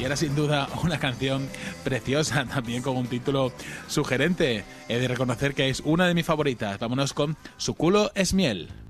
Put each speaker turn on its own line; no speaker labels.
y era sin duda una canción preciosa, también con un título sugerente. He de reconocer que es una de mis favoritas. Vámonos con Su culo es miel.